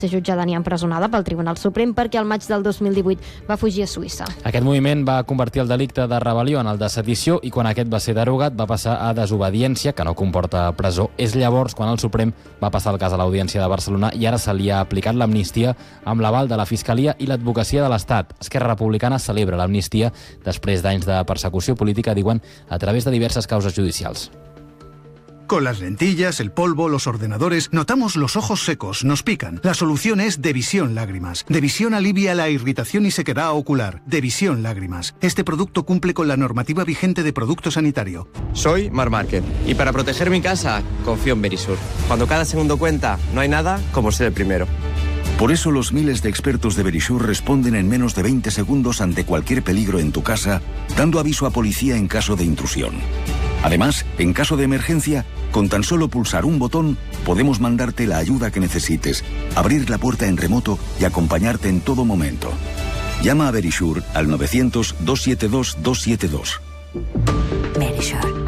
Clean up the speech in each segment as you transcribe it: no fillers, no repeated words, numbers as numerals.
ser jutjada ni empresonada pel Tribunal Suprem perquè al maig del 2018 va fugir a Suïssa. Aquest moviment va convertir el delicte de rebel·lió en el de sedició i quan aquest va ser derogat va passar a desobediència, que no comporta presó. És llavors quan el Suprem va passar el cas a l'Audiència de Barcelona i ara se li ha aplicat l'amnistia amb l'aval de la Fiscalia i l'Advocacia de l'Estat. Esquerra Republicana celebra l'amnistia després d'anys de persecució política, diuen, a través de diverses causes judicials. Con las lentillas, el polvo, los ordenadores, notamos los ojos secos, nos pican. La solución es Devisión Lágrimas. Devisión alivia la irritación y sequedad ocular. Devisión Lágrimas. Este producto cumple con la normativa vigente de producto sanitario. Soy Mar Márquez y para proteger mi casa confío en Verisur. Cuando cada segundo cuenta, no hay nada como ser el primero. Por eso los miles de expertos de Verisur responden en menos de 20 segundos ante cualquier peligro en tu casa, dando aviso a policía en caso de intrusión. Además, en caso de emergencia, con tan solo pulsar un botón, podemos mandarte la ayuda que necesites, abrir la puerta en remoto y acompañarte en todo momento. Llama a Verisur al 900-272-272. Verisur.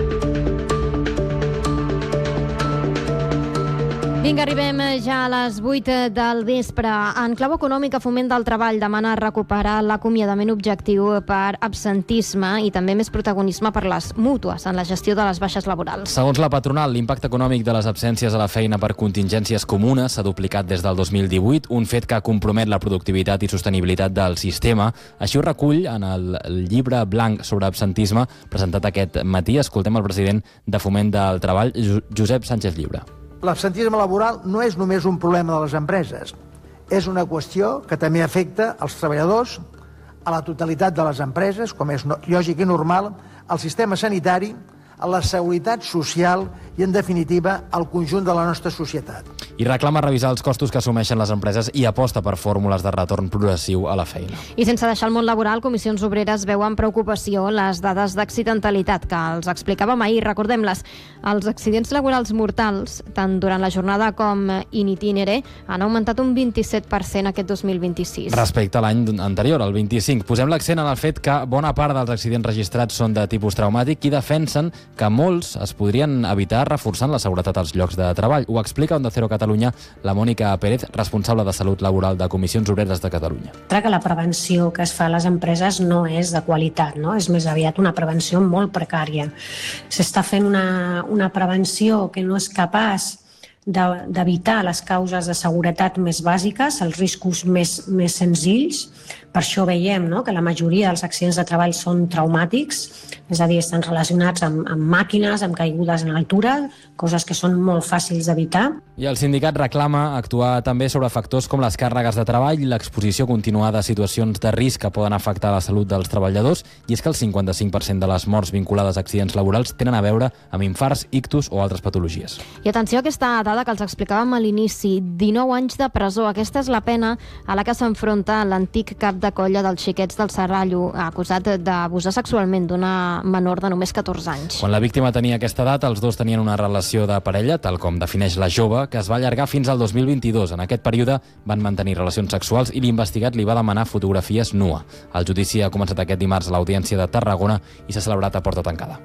Vinga, arribem ja a les 8 del vespre. En clau econòmica, Foment del Treball demana recuperar l'acomiadament objectiu per absentisme i també més protagonisme per les mútues en la gestió de les baixes laborals. Segons la patronal, l'impacte econòmic de les absències a la feina per contingències comunes s'ha duplicat des del 2018, un fet que compromet la productivitat i sostenibilitat del sistema. Així ho recull en el llibre blanc sobre absentisme presentat aquest matí. Escoltem el president de Foment del Treball, Josep Sánchez Llibre. L'absentisme laboral no és només un problema de les empreses, és una qüestió que també afecta als treballadors, a la totalitat de les empreses, com és lògic i normal, al sistema sanitari, a la seguretat social i, en definitiva, al conjunt de la nostra societat. I reclama revisar els costos que assumeixen les empreses i aposta per fórmules de retorn progressiu a la feina. I sense deixar el món laboral, Comissions Obreres veu amb preocupació les dades d'accidentalitat que els explicàvem ahir. Recordem-les, els accidents laborals mortals, tant durant la jornada com in itinere, han augmentat un 27% aquest 2026. Respecte a l'any anterior, el 25. Posem l'accent en el fet que bona part dels accidents registrats són de tipus traumàtic i defensen que molts es podrien evitar reforçant la seguretat als llocs de treball. Ho explica Onda Cero Catalunya la Mònica Pérez, responsable de Salut Laboral de Comissions Obreres de Catalunya. Que la prevenció que es fa a les empreses no és de qualitat, no? És més aviat una prevenció molt precària. S'està fent una prevenció que no és capaç d'evitar les causes de seguretat més bàsiques, els riscos més senzills. Per això veiem, no?, que la majoria dels accidents de treball són traumàtics, és a dir, estan relacionats amb màquines, amb caigudes en altura, coses que són molt fàcils d'evitar. I el sindicat reclama actuar també sobre factors com les càrregues de treball i l'exposició continuada a situacions de risc que poden afectar la salut dels treballadors, i és que el 55% de les morts vinculades a accidents laborals tenen a veure amb infarts, ictus o altres patologies. I atenció a aquesta dada que els explicàvem a l'inici, 19 anys de presó. Aquesta és la pena a la que s'enfronta l'antic cap de colla dels Xiquets del Serrallo, acusat d'abusar sexualment d'una menor de només 14 anys. Quan la víctima tenia aquesta edat, els dos tenien una relació de parella, tal com defineix la jove, que es va allargar fins al 2022. En aquest període van mantenir relacions sexuals i l'investigat li va demanar fotografies nua. El judici ha començat aquest dimarts a l'Audiència de Tarragona i s'ha celebrat a porta tancada.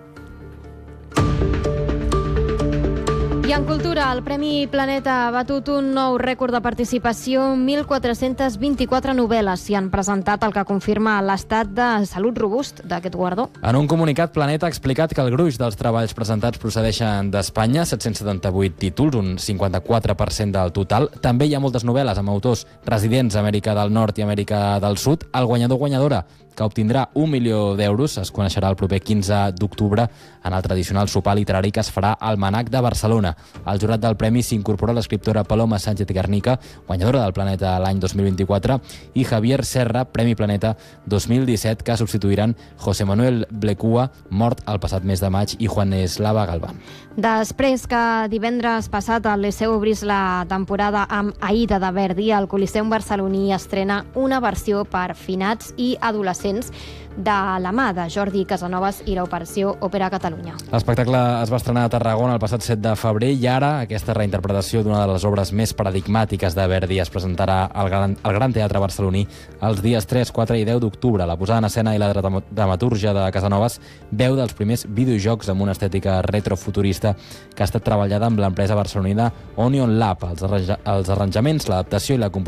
I en cultura, el Premi Planeta ha batut un nou rècord de participació. 1.424 novel·les s'hi han presentat, el que confirma l'estat de salut robust d'aquest guardó. En un comunicat, Planeta ha explicat que el gruix dels treballs presentats procedeixen d'Espanya, 778 títols, un 54% del total. També hi ha moltes novel·les amb autors residents a Amèrica del Nord i Amèrica del Sud. El guanyador-guanyadora, que obtindrà 1 milió d'euros, es coneixerà el proper 15 d'octubre en el tradicional sopar literari que es farà al Manac de Barcelona. Al jurat del premi s'incorpora l'escriptora Paloma Sánchez Garnica, guanyadora del Planeta l'any 2024, i Javier Serra, Premi Planeta 2017, que substituiran José Manuel Blecua, mort el passat mes de maig, i Juan Eslava Galván. Després que divendres passat el Liceu obrís la temporada amb Aida de Verdi, el Coliseum barceloní estrena una versió per finats i adolescents de la mà de Jordi Casanovas i l'Operació Òpera Catalunya. L'espectacle es va estrenar a Tarragona el passat 7 de febrer i ara aquesta reinterpretació d'una de les obres més paradigmàtiques de Verdi es presentarà al Gran Teatre Barceloní els dies 3, 4 i 10 d'octubre. La posada en escena i la dramatúrgia de Casanovas veu dels primers videojocs amb una estètica retrofuturista que ha estat treballada amb l'empresa barcelonina Onion Lab. Els arranjaments, l'adaptació i la composició